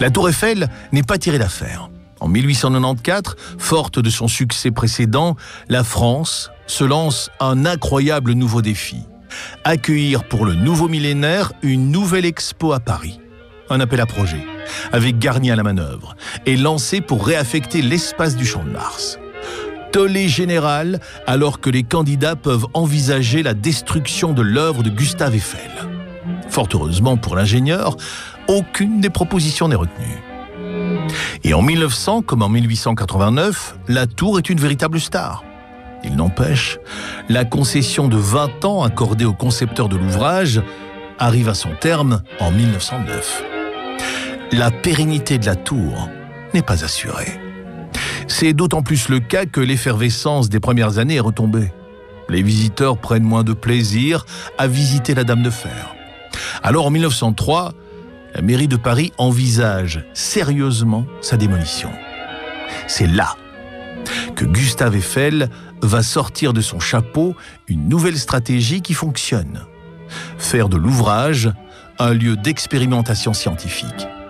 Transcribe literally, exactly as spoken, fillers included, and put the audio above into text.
La Tour Eiffel n'est pas tirée d'affaire. En mille huit cent quatre-vingt-quatorze, forte de son succès précédent, la France se lance un incroyable nouveau défi. Accueillir pour le nouveau millénaire une nouvelle expo à Paris. Un appel à projet, avec Garnier à la manœuvre, est lancé pour réaffecter l'espace du Champ de Mars. Tollé général alors que les candidats peuvent envisager la destruction de l'œuvre de Gustave Eiffel. Fort heureusement pour l'ingénieur, aucune des propositions n'est retenue. Et en mille neuf cents, comme en mille huit cent quatre-vingt-neuf, la tour est une véritable star. Il n'empêche, la concession de vingt ans accordée au concepteur de l'ouvrage arrive à son terme en mille neuf cent neuf. La pérennité de la tour n'est pas assurée. C'est d'autant plus le cas que l'effervescence des premières années est retombée. Les visiteurs prennent moins de plaisir à visiter la Dame de Fer. Alors en mille neuf cent trois, la mairie de Paris envisage sérieusement sa démolition. C'est là que Gustave Eiffel va sortir de son chapeau une nouvelle stratégie qui fonctionne. Faire de l'ouvrage un lieu d'expérimentation scientifique.